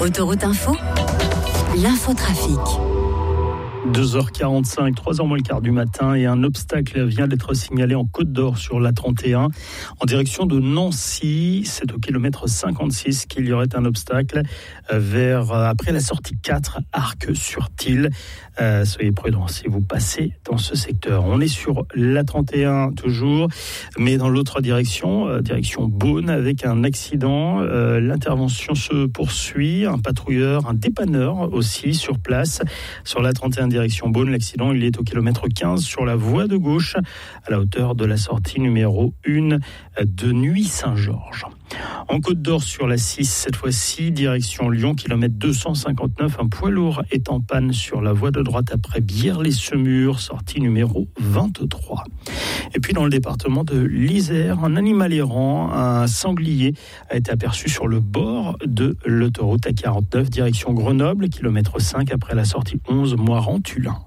Autoroute Info, l'infotrafic. 2h45, 3h moins le quart du matin et un obstacle vient d'être signalé en Côte d'Or sur la 31 en direction de Nancy. C'est au kilomètre 56 qu'il y aurait un obstacle après la sortie 4, Arc-sur-Tille. Soyez prudents si vous passez dans ce secteur. On est sur la 31 toujours, mais dans l'autre direction, direction Beaune avec un accident. L'intervention se poursuit. Un patrouilleur, un dépanneur aussi sur place sur la 31 direction Beaune. L'accident, il est au kilomètre 15 sur la voie de gauche à la hauteur de la sortie numéro 1 de Nuit-Saint-Georges. En Côte d'Or sur la 6, cette fois-ci, direction Lyon, kilomètre 259, un poids lourd est en panne sur la voie de droite après Bière-les-Semurs, sortie numéro 23. Et puis dans le département de l'Isère, un animal errant, un sanglier, a été aperçu sur le bord de l'autoroute A49, direction Grenoble, kilomètre 5 après la sortie 11, Moiran-Tulin.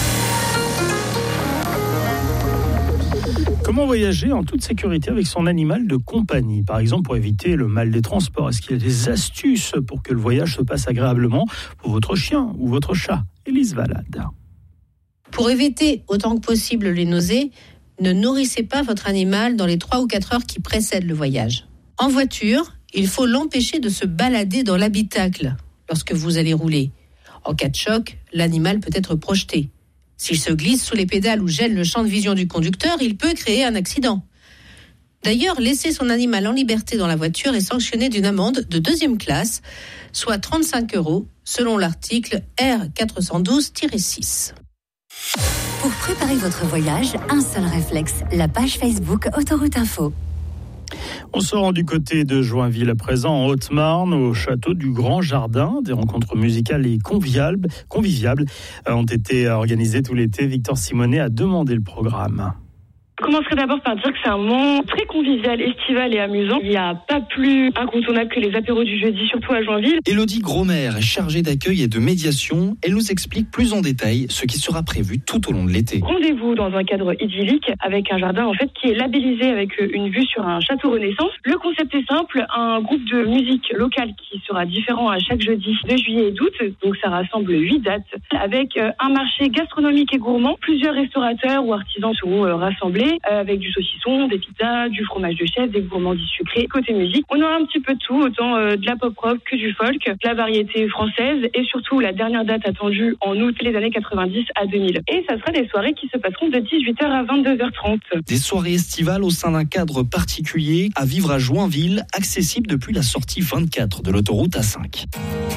Comment voyager en toute sécurité avec son animal de compagnie, par exemple pour éviter le mal des transports? Est-ce qu'il y a des astuces pour que le voyage se passe agréablement pour votre chien ou votre chat? Élise Valade. Pour éviter autant que possible les nausées, ne nourrissez pas votre animal dans les 3 ou 4 heures qui précèdent le voyage. En voiture, il faut l'empêcher de se balader dans l'habitacle lorsque vous allez rouler. En cas de choc, l'animal peut être projeté. S'il se glisse sous les pédales ou gêne le champ de vision du conducteur, il peut créer un accident. D'ailleurs, laisser son animal en liberté dans la voiture est sanctionné d'une amende de 2e classe, soit 35 € selon l'article R412-6. Pour préparer votre voyage, un seul réflexe, la page Facebook Autoroute Info. On se rend du côté de Joinville à présent, en Haute-Marne, au château du Grand Jardin. Des rencontres musicales et conviviales ont été organisées tout l'été. Victor Simonet a demandé le programme. Je commencerai d'abord par dire que c'est un moment très convivial, estival et amusant. Il n'y a pas plus incontournable que les apéros du jeudi, surtout à Joinville. Élodie Grosmer est chargée d'accueil et de médiation. Elle nous explique plus en détail ce qui sera prévu tout au long de l'été. Rendez-vous dans un cadre idyllique avec un jardin qui est labellisé avec une vue sur un château Renaissance. Le concept est simple, un groupe de musique locale qui sera différent à chaque jeudi de juillet et d'août. Donc ça rassemble 8 dates avec un marché gastronomique et gourmand. Plusieurs restaurateurs ou artisans seront rassemblés. Avec du saucisson, des pizzas, du fromage de chèvre, des gourmandises sucrées. Côté musique, on aura un petit peu de tout, autant de la pop rock que du folk, de la variété française et surtout la dernière date attendue en août, les années 90 à 2000. Et ça sera des soirées qui se passeront de 18h à 22h30. Des soirées estivales au sein d'un cadre particulier à vivre à Joinville, accessible depuis la sortie 24 de l'autoroute A5.